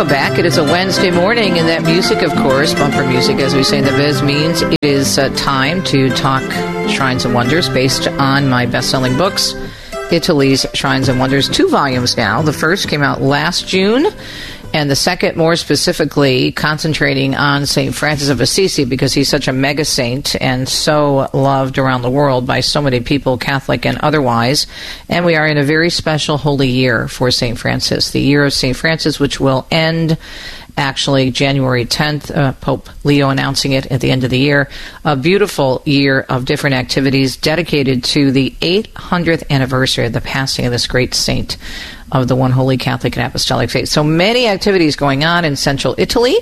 welcome back. It is a Wednesday morning, and that music, of course, bumper music, as we say in the biz, means it is time to talk Shrines and Wonders based on my best-selling books, Italy's Shrines and Wonders, 2 volumes now. The first came out last June, and the second, more specifically, concentrating on St. Francis of Assisi, because he's such a mega saint and so loved around the world by so many people, Catholic and otherwise. And we are in a very special holy year for St. Francis, the year of St. Francis, which will end actually January 10th, Pope Leo announcing it at the end of the year. A beautiful year of different activities dedicated to the 800th anniversary of the passing of this great saint of the one holy Catholic and Apostolic faith. So many activities going on in central Italy,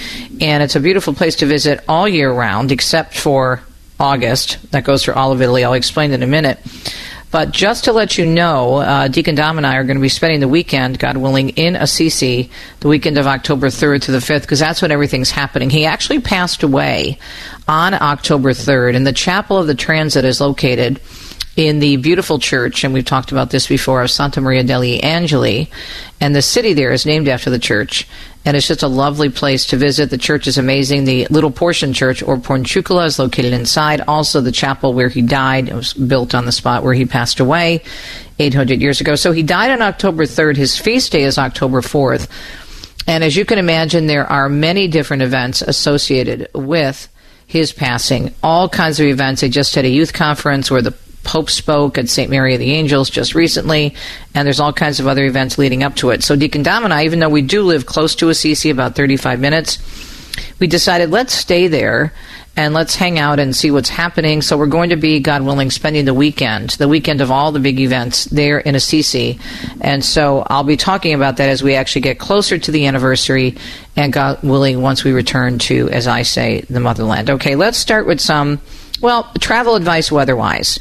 and it's a beautiful place to visit all year round, except for August. That goes through all of Italy. I'll explain in a minute. But just to let you know, Deacon Dom and I are going to be spending the weekend, God willing, in Assisi, the weekend of October 3rd to the 5th, because that's when everything's happening. He actually passed away on October 3rd, and the Chapel of the Transit is located in the beautiful church, and we've talked about this before, of Santa Maria degli Angeli, and the city there is named after the church, and it's just a lovely place to visit. The church is amazing. The Little Portion Church, or Porciuncula, is located inside. Also, the chapel where he died, it was built on the spot where he passed away 800 years ago. So he died on October 3rd. His feast day is October 4th, and as you can imagine, there are many different events associated with his passing, all kinds of events. They just had a youth conference where the Pope spoke at St. Mary of the Angels just recently, and there's all kinds of other events leading up to it. So Deacon Dom and I, even though we do live close to Assisi, about 35 minutes, we decided let's stay there and let's hang out and see what's happening. So we're going to be, God willing, spending the weekend of all the big events there in Assisi. And so I'll be talking about that as we actually get closer to the anniversary, and God willing, once we return to, as I say, the motherland. Okay, let's start with some, travel advice weather-wise.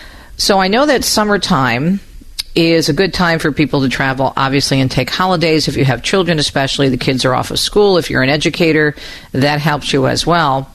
So I know that summertime is a good time for people to travel, obviously, and take holidays. If you have children, especially, the kids are off of school. If you're an educator, that helps you as well.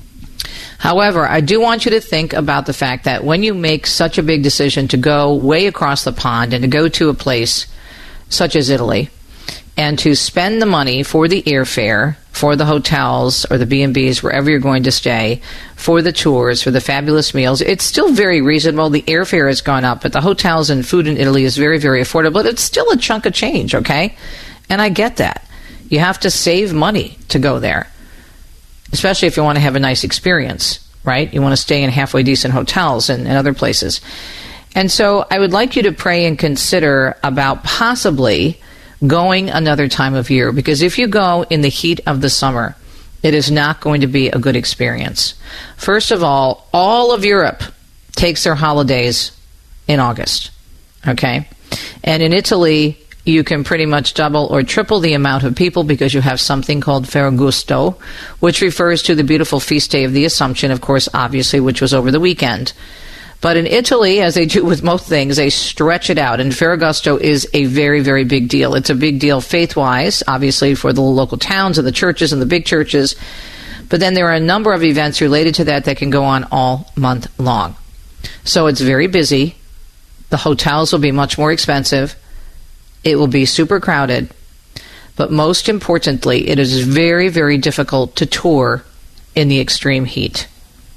However, I do want you to think about the fact that when you make such a big decision to go way across the pond and to go to a place such as Italy, and to spend the money for the airfare, for the hotels or the B&Bs, wherever you're going to stay, for the tours, for the fabulous meals, it's still very reasonable. The airfare has gone up, but the hotels and food in Italy is very, very affordable. But it's still a chunk of change, okay? And I get that. You have to save money to go there, especially if you want to have a nice experience, right? You want to stay in halfway decent hotels and other places. And so I would like you to pray and consider about possibly going another time of year, because if you go in the heat of the summer, it is not going to be a good experience. First of all of Europe takes their holidays in August, okay? And in Italy, you can pretty much double or triple the amount of people because you have something called Ferragosto, which refers to the beautiful feast day of the Assumption, of course, obviously, which was over the weekend. But in Italy, as they do with most things, they stretch it out. And Ferragosto is a very, very big deal. It's a big deal faith-wise, obviously, for the local towns and the churches and the big churches. But then there are a number of events related to that can go on all month long. So it's very busy. The hotels will be much more expensive. It will be super crowded. But most importantly, it is very, very difficult to tour in the extreme heat.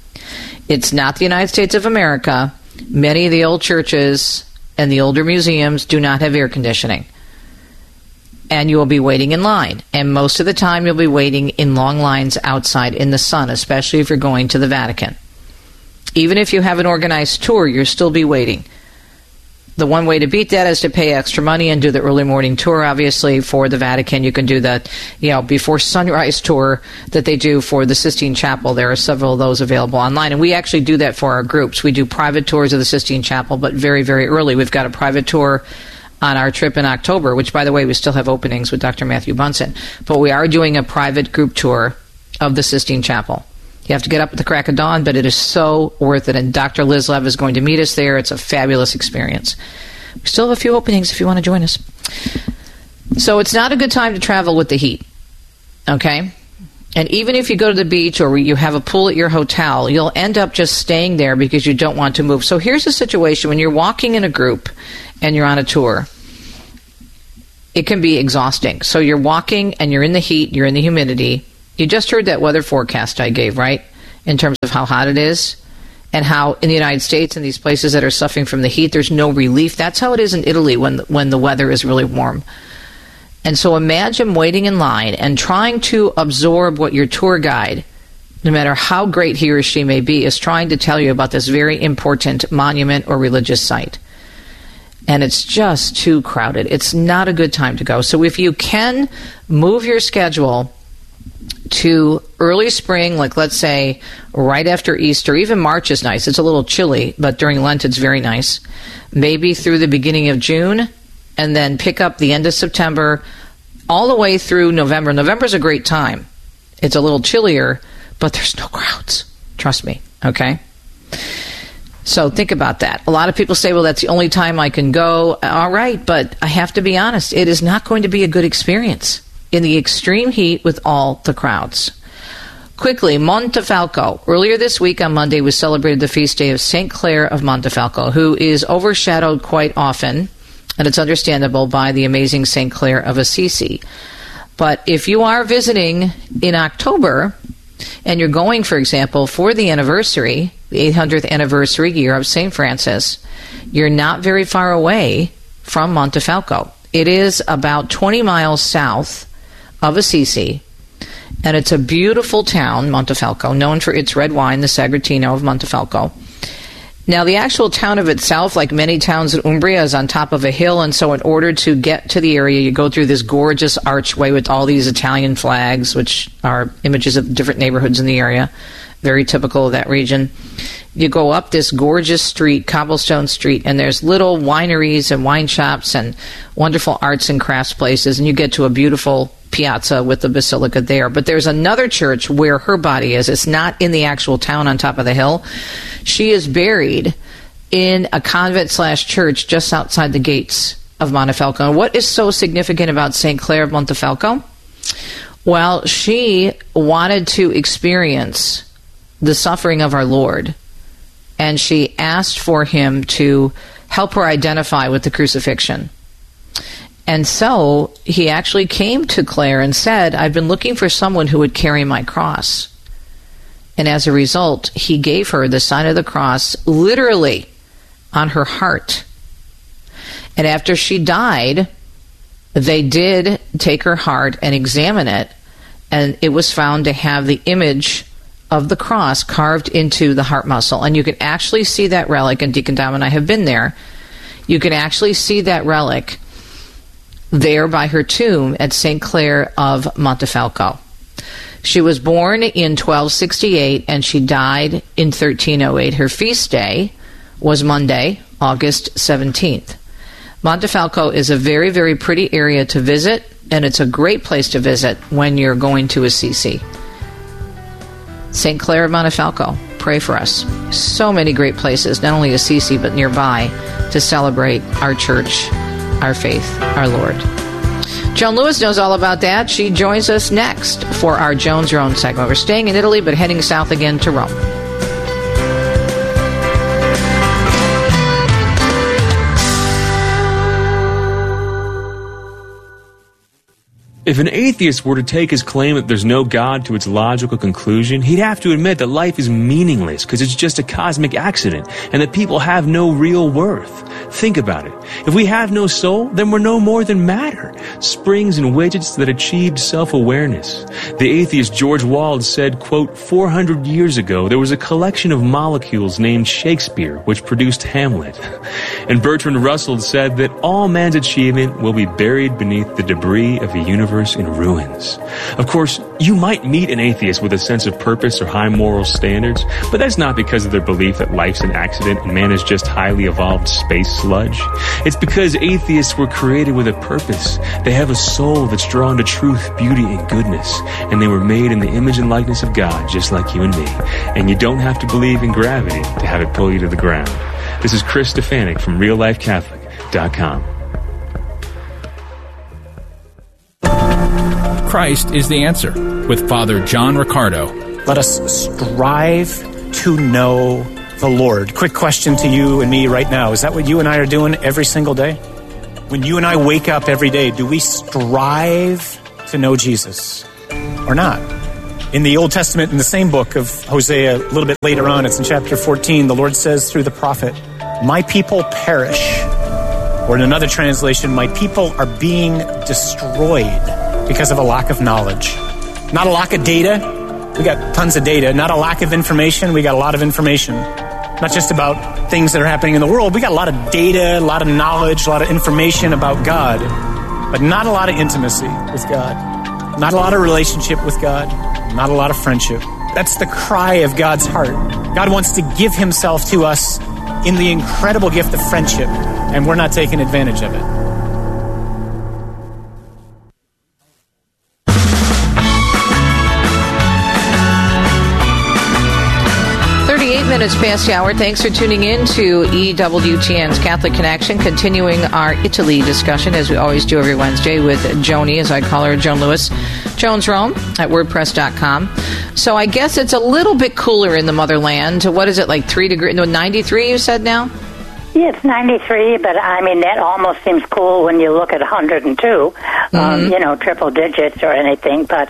It's not the United States of America. Many of the old churches and the older museums do not have air conditioning. And you will be waiting in line. And most of the time you'll be waiting in long lines outside in the sun, especially if you're going to the Vatican. Even if you have an organized tour, you'll still be waiting. The one way to beat that is to pay extra money and do the early morning tour, obviously, for the Vatican. You can do the, before sunrise tour that they do for the Sistine Chapel. There are several of those available online. And we actually do that for our groups. We do private tours of the Sistine Chapel, but very, very early. We've got a private tour on our trip in October, which, by the way, we still have openings with Dr. Matthew Bunson. But we are doing a private group tour of the Sistine Chapel. You have to get up at the crack of dawn, but it is so worth it. And Dr. Liz Lev is going to meet us there. It's a fabulous experience. We still have a few openings if you want to join us. So it's not a good time to travel with the heat, okay? And even if you go to the beach or you have a pool at your hotel, you'll end up just staying there because you don't want to move. So here's the situation when you're walking in a group and you're on a tour. it can be exhausting. So you're walking and you're in the heat, you're in the humidity. You just heard that weather forecast I gave, right? In terms of how hot it is and how in the United States and these places that are suffering from the heat, there's no relief. That's how it is in Italy when the weather is really warm. And so imagine waiting in line and trying to absorb what your tour guide, no matter how great he or she may be, is trying to tell you about this very important monument or religious site. And it's just too crowded. It's not a good time to go. So if you can move your schedule to early spring, like let's say right after Easter, even March is nice. It's a little chilly, but during Lent it's very nice. Maybe through the beginning of June, and then pick up the end of September all the way through November. November's a great time. It's a little chillier, but there's no crowds. Trust me, okay? So think about that. A lot of people say, well, that's the only time I can go. All right, but I have to be honest. It is not going to be a good experience in the extreme heat with all the crowds. Quickly, Montefalco. Earlier this week on Monday, we celebrated the feast day of St. Clare of Montefalco, who is overshadowed quite often, and it's understandable, by the amazing St. Clare of Assisi. But if you are visiting in October, and you're going, for example, for the anniversary, the 800th anniversary year of St. Francis, you're not very far away from Montefalco. It is about 20 miles south of Assisi, and it's a beautiful town, Montefalco, known for its red wine, the Sagrantino of Montefalco. Now, the actual town of itself, like many towns in Umbria, is on top of a hill, and so in order to get to the area, you go through this gorgeous archway with all these Italian flags, which are images of different neighborhoods in the area, very typical of that region. You go up this gorgeous street, cobblestone street, and there's little wineries and wine shops and wonderful arts and crafts places, and you get to a beautiful piazza with the basilica there. But there's another church where her body is. It's not in the actual town on top of the hill. She is buried in a convent/church just outside the gates of Montefalco. And what is so significant about St. Clare of Montefalco? Well, she wanted to experience the suffering of our Lord, and she asked for him to help her identify with the crucifixion. And so he actually came to Clare and said, I've been looking for someone who would carry my cross. And as a result, he gave her the sign of the cross literally on her heart. And after she died, they did take her heart and examine it, and it was found to have the image of the cross carved into the heart muscle. And you can actually see that relic, and Deacon Dom and I have been there. You can actually see that relic there by her tomb at St. Clare of Montefalco. She was born in 1268 and she died in 1308. Her feast day was Monday, August 17th. Montefalco is a very, very pretty area to visit, and it's a great place to visit when you're going to Assisi. St. Clare of Montefalco, pray for us. So many great places, not only Assisi but nearby, to celebrate our church, our faith, our Lord. Joan Lewis knows all about that. She joins us next for our Joan's Your Own segment. We're staying in Italy but heading south again to Rome. If an atheist were to take his claim that there's no God to its logical conclusion, he'd have to admit that life is meaningless because it's just a cosmic accident and that people have no real worth. Think about it. If we have no soul, then we're no more than matter, springs and widgets that achieved self-awareness. The atheist George Wald said, quote, 400 years ago, there was a collection of molecules named Shakespeare, which produced Hamlet. And Bertrand Russell said that all man's achievement will be buried beneath the debris of a universe in ruins. Of course, you might meet an atheist with a sense of purpose or high moral standards, but that's not because of their belief that life's an accident and man is just highly evolved space sludge. It's because atheists were created with a purpose. They have a soul that's drawn to truth, beauty, and goodness, and they were made in the image and likeness of God, just like you and me. And you don't have to believe in gravity to have it pull you to the ground. This is Chris Stefanik from RealLifeCatholic.com. Christ is the answer with Father John Riccardo. Let us strive to know the Lord. Quick question to you and me right now. Is that what you and I are doing every single day? When you and I wake up every day, do we strive to know Jesus or not? In the Old Testament, in the same book of Hosea, a little bit later on, it's in chapter 14, the Lord says through the prophet, "My people perish." Or in another translation, "My people are being destroyed because of a lack of knowledge." Not a lack of data. We got tons of data. Not a lack of information. We got a lot of information. Not just about things that are happening in the world. We got a lot of data, a lot of knowledge, a lot of information about God, but not a lot of intimacy with God. Not a lot of relationship with God. Not a lot of friendship. That's the cry of God's heart. God wants to give himself to us in the incredible gift of friendship, and we're not taking advantage of it. Minutes past the hour. Thanks for tuning in to EWTN's Catholic Connection, continuing our Italy discussion as we always do every Wednesday with Joni, as I call her, Joan Lewis, Jones Rome at WordPress.com. So I guess it's a little bit cooler in the motherland. What is it, like 3 degrees? No, 93 you said now? Yeah, it's 93, but I mean, that almost seems cool when you look at 102, triple digits or anything. But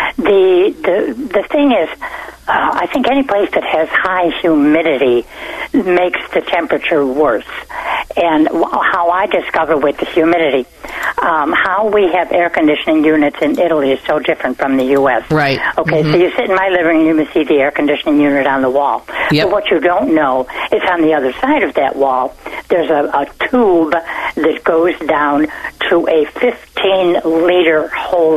the thing is, I think any place that has high humidity makes the temperature worse. And how I discover with the humidity, how we have air conditioning units in Italy is so different from the U.S. Right. Okay, so you sit in my living room, you see the air conditioning unit on the wall. Yep. But what you don't know is on the other side of that wall, there's a tube that goes down to a 15-liter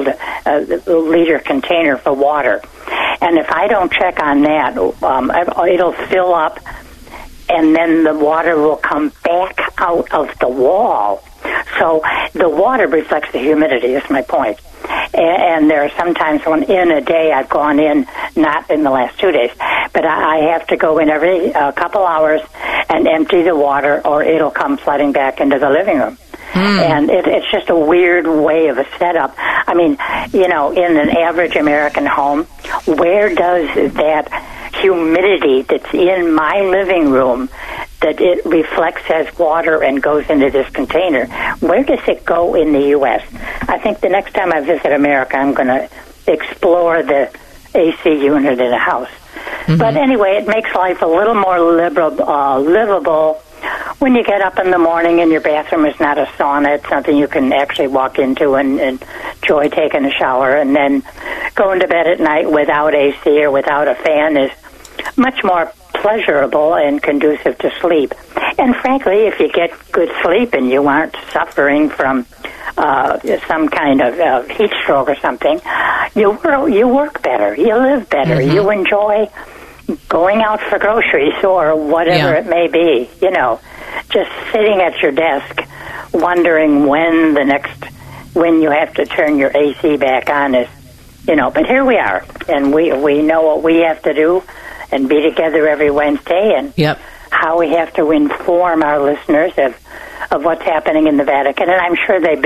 liter container for water. And if I don't check on that, it'll fill up, and then the water will come back out of the wall. So the water reflects the humidity, is my point. And there are some times when in a day I've gone in, not in the last 2 days, but I have to go in every couple hours and empty the water, or it'll come flooding back into the living room. And it's just a weird way of a setup. I mean, in an average American home, where does that humidity that's in my living room, that it reflects as water and goes into this container, where does it go in the U.S.? I think the next time I visit America, I'm going to explore the AC unit in a house. But anyway, it makes life a little more livable when you get up in the morning and your bathroom is not a sauna. It's something you can actually walk into and enjoy taking a shower, and then going to bed at night without AC or without a fan is much more pleasurable and conducive to sleep. And frankly, if you get good sleep and you aren't suffering from some kind of heat stroke or something, you work better, you live better, you enjoy going out for groceries or whatever it may be, just sitting at your desk wondering when you have to turn your AC back on is, but here we are, and we know what we have to do and be together every Wednesday, and how we have to inform our listeners of what's happening in the Vatican. And I'm sure they've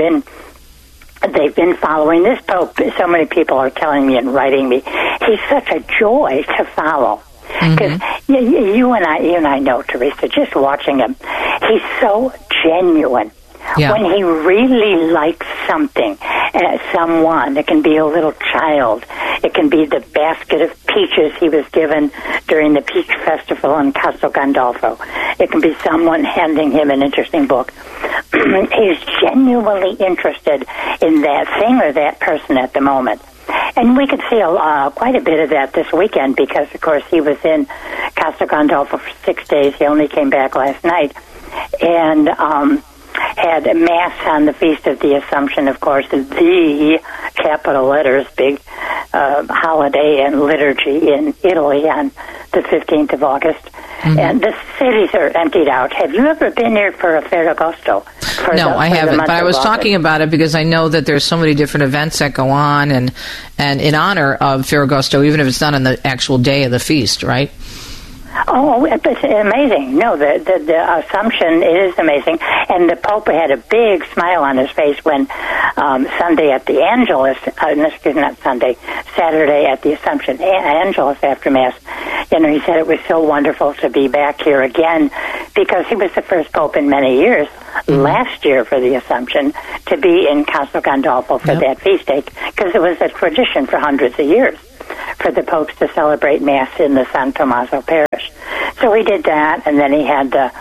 been following this Pope. So many people are telling me and writing me. He's such a joy to follow. Because you and I know, Teresa, just watching him, he's so genuine. Yeah. When he really likes something, someone, it can be a little child, it can be the basket of peaches he was given during the Peach Festival in Castel Gandolfo, it can be someone handing him an interesting book. He's genuinely interested in that thing or that person at the moment. And we could see quite a bit of that this weekend because, of course, he was in Castel Gandolfo for 6 days. He only came back last night. And had Mass on the Feast of the Assumption, of course, the capital letters, big holiday and liturgy in Italy on the 15th of August. And the cities are emptied out. Have you ever been here for a Ferragosto? No, I haven't, but I was talking about it because I know that there's so many different events that go on and in honor of Ferragosto, even if it's not on the actual day of the feast, right? Oh, it's amazing. No, the Assumption is amazing. And the Pope had a big smile on his face when Sunday at the Angelus, not Sunday, Saturday at the Assumption Angelus after Mass, he said it was so wonderful to be back here again, because he was the first Pope in many years, last year for the Assumption, to be in Castel Gandolfo for that feast day, because it was a tradition for hundreds of years for the popes to celebrate Mass in the San Tommaso parish. So he did that, and then he had the,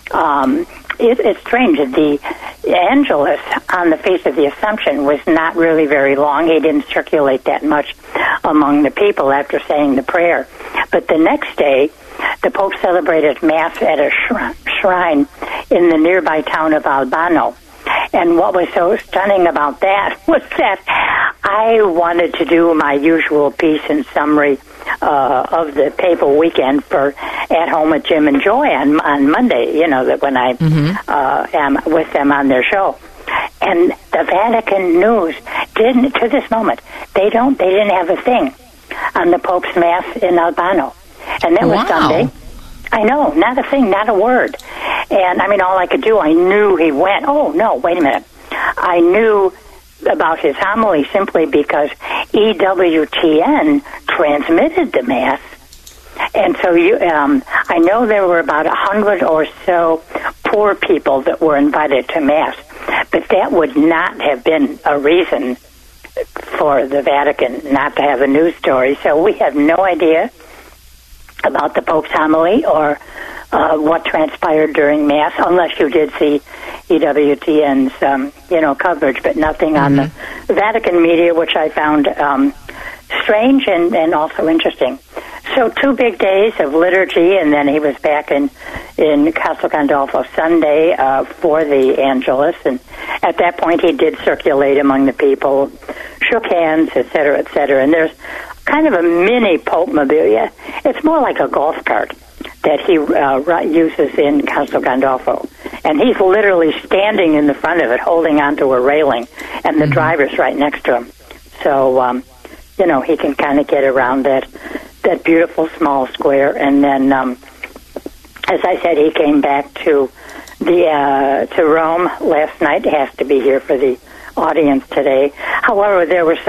it's strange, the Angelus on the Feast of the Assumption was not really very long. He didn't circulate that much among the people after saying the prayer. But the next day, the Pope celebrated Mass at a shrine in the nearby town of Albano. And what was so stunning about that was that I wanted to do my usual piece and summary of the papal weekend for At Home with Jim and Joy on Monday, that when I am with them on their show. And the Vatican News didn't, to this moment, they didn't have a thing on the Pope's Mass in Albano. And that was Sunday. I know, not a thing, not a word. And, all I could do, I knew he went. Oh, no, wait a minute. I knew about his homily simply because EWTN transmitted the Mass. And so I know there were about 100 or so poor people that were invited to Mass. But that would not have been a reason for the Vatican not to have a news story. So we have no idea about the Pope's homily or what transpired during Mass, unless you did see EWTN's, coverage, but nothing on the Vatican media, which I found strange and also interesting. So 2 big days of liturgy, and then he was back in Castel Gandolfo Sunday for the Angelus, and at that point he did circulate among the people, shook hands, et cetera, and there's kind of a mini Pope mobilia. It's more like a golf cart that he uses in Castel Gandolfo. And he's literally standing in the front of it, holding onto a railing, and the driver's right next to him. So, he can kind of get around that beautiful small square. And then, as I said, he came back to Rome last night. He has to be here for the audience today. However, there's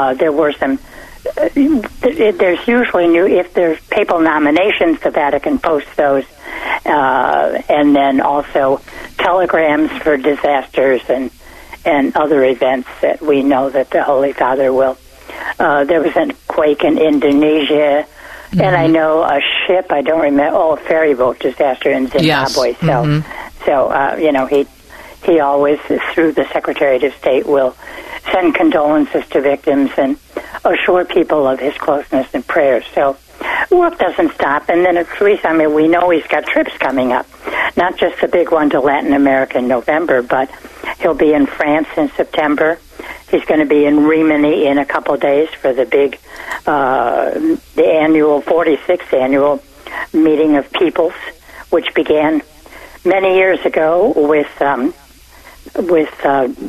usually if there's papal nominations, the Vatican posts those, and then also telegrams for disasters and other events that we know that the Holy Father will. There was a quake in Indonesia, and I know a ship, I don't remember, a ferry boat disaster in Zimbabwe. Yes. So he always, through the Secretary of State, will send condolences to victims and assure people of his closeness and prayers. So work doesn't stop. And then at Teresa, we know he's got trips coming up, not just the big one to Latin America in November, but he'll be in France in September. He's going to be in Rimini in a couple of days for the big, the 46th annual meeting of peoples, which began many years ago with Father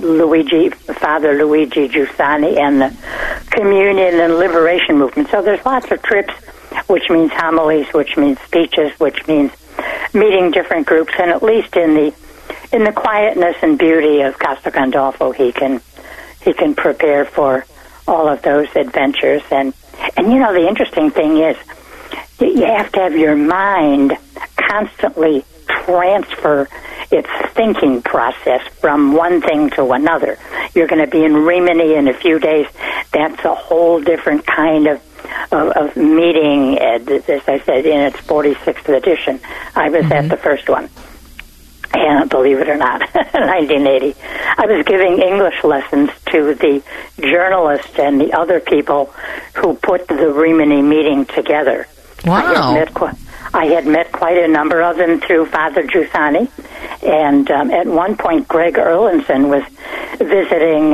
Luigi Giussani and the Communion and Liberation Movement. So there's lots of trips, which means homilies, which means speeches, which means meeting different groups, and at least in the quietness and beauty of Castel Gandolfo, he can prepare for all of those adventures. And the interesting thing is, you have to have your mind constantly transfer its thinking process from one thing to another. You're going to be in Rimini in a few days. That's a whole different kind of meeting, as I said, in its 46th edition. I was at the first one. And believe it or not, 1980, I was giving English lessons to the journalists and the other people who put the Rimini meeting together. Wow. I had met quite a number of them through Father Giussani, and at one point Greg Erlandson was visiting,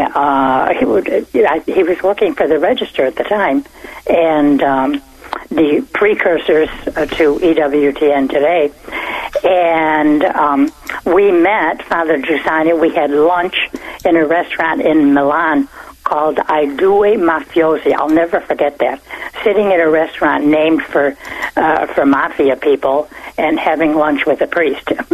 he was working for the Register at the time, and the precursors to EWTN today, and we met Father Giussani. We had lunch in a restaurant in Milan called I Due Mafiosi. I'll never forget that. sitting at a restaurant named for mafia people and having lunch with a priest. It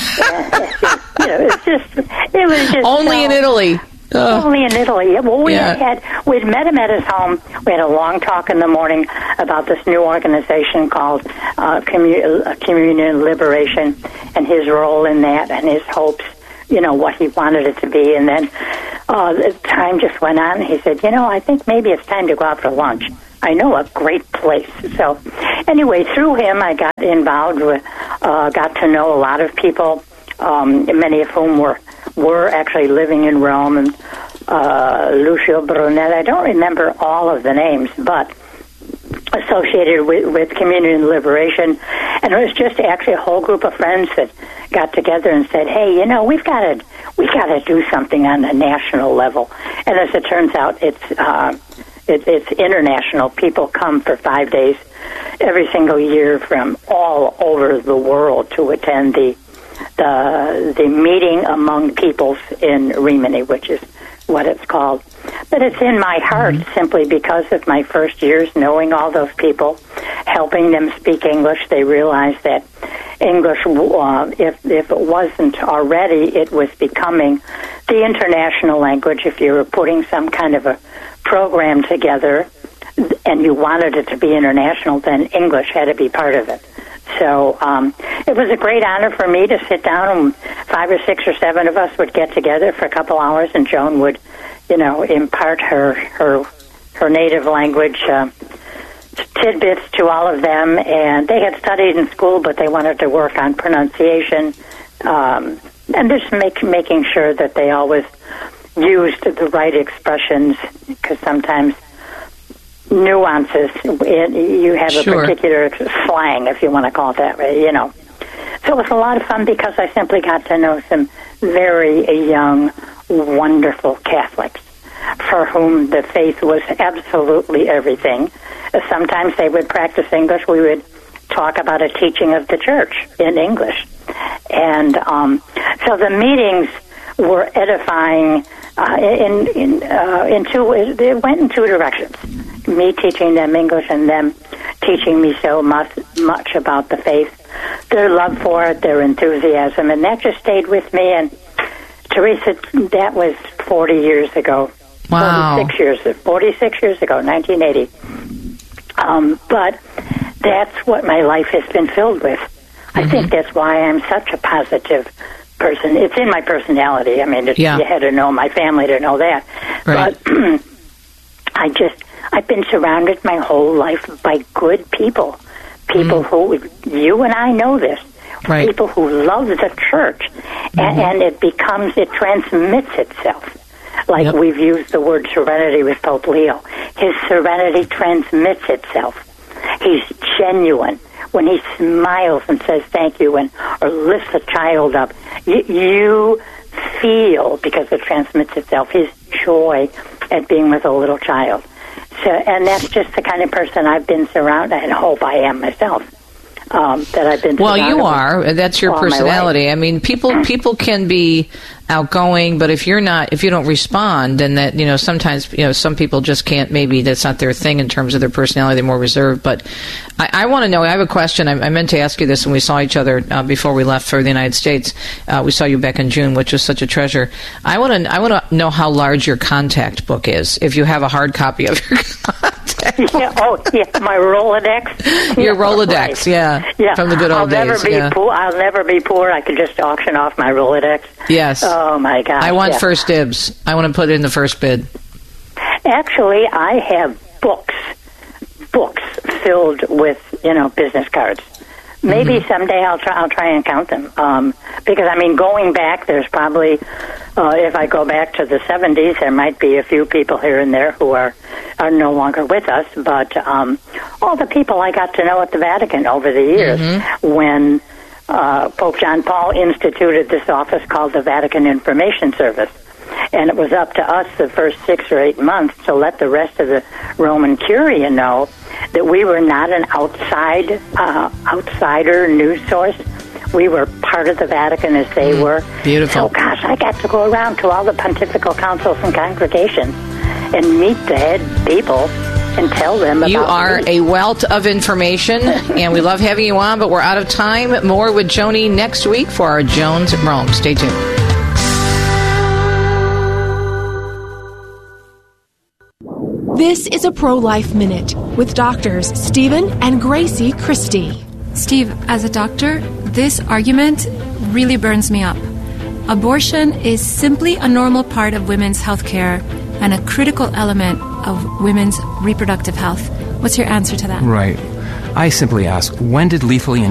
was just only in Italy. Only in Italy. Well, we'd met him at his home. We had a long talk in the morning about this new organization called Communion Liberation and his role in that and his hopes, what he wanted it to be. And then the time just went on. He said, I think maybe it's time to go out for lunch. I know a great place. So anyway, through him, I got involved with, got to know a lot of people, many of whom were actually living in Rome, and Lucio Brunelli. I don't remember all of the names, but associated with Communion Liberation. And it was just actually a whole group of friends that got together and said, hey, we've got to do something on a national level. And as it turns out, it's international. People come for 5 days every single year from all over the world to attend the meeting among peoples in Rimini, which is what it's called. But it's in my heart simply because of my first years knowing all those people, helping them speak English. They realized that English, if it wasn't already, it was becoming the international language. If you were putting some kind of a program together and you wanted it to be international, then English had to be part of it. So it was a great honor for me to sit down, and 5 or 6 or 7 of us would get together for a couple hours, and Joan would, impart her native language tidbits to all of them. And they had studied in school, but they wanted to work on pronunciation, and just making sure that they always used the right expressions, because sometimes nuances, you have a particular slang, if you want to call it that way, So it was a lot of fun because I simply got to know some very young, wonderful Catholics for whom the faith was absolutely everything. Sometimes they would practice English. We would talk about a teaching of the church in English. And so the meetings were edifying they went in 2 directions. Me teaching them English and them teaching me so much about the faith, their love for it, their enthusiasm, and that just stayed with me. And Teresa, that was 40 years ago. Wow. 46 years ago, 1980. But that's what my life has been filled with. I think that's why I'm such a positive person. It's in my personality. I mean, you had to know my family to know that. Right. But I've been surrounded my whole life by good people. People who, you and I know this, people who love the church. And it transmits itself. Like we've used the word serenity with Pope Leo. His serenity transmits itself. He's genuine. When he smiles and says thank you or lifts a child up, you feel, because it transmits itself, his joy at being with a little child. So, and that's just the kind of person I've been surrounded, and hope I am myself. That I've been. Well, you are. That's your personality. I mean, people can be outgoing, but if you don't respond, then that sometimes some people just can't. Maybe that's not their thing in terms of their personality. They're more reserved. But I want to know. I have a question. I meant to ask you this when we saw each other before we left for the United States. We saw you back in June, which was such a treasure. I want to know how large your contact book is. If you have a hard copy of your contact book. My Rolodex. Your Rolodex, yeah, from the good old days. I'll never be poor. I could just auction off my Rolodex. Yes. Oh my God. I want first dibs. I want to put it in the first bid. Actually, I have books filled with business cards. Maybe someday I'll try and count them. Because going back, there's probably if I go back to the 70s, there might be a few people here and there who are no longer with us. But all the people I got to know at the Vatican over the years, when Pope John Paul instituted this office called the Vatican Information Service. And it was up to us the first 6 or 8 months to let the rest of the Roman Curia know that we were not an outsider news source. We were part of the Vatican as they were. Beautiful. So, gosh, I got to go around to all the pontifical councils and congregations and meet the head people. and tell them about You are me. a wealth of information, and we love having you on, but we're out of time. More with Joni next week for our Jones Rome. Stay tuned. This is a Pro-Life Minute with doctors Stephen and Gracie Christie. Steve, as a doctor, this argument really burns me up. Abortion is simply a normal part of women's health care and a critical element of women's reproductive health. What's your answer to that? Right. I simply ask, when did lethally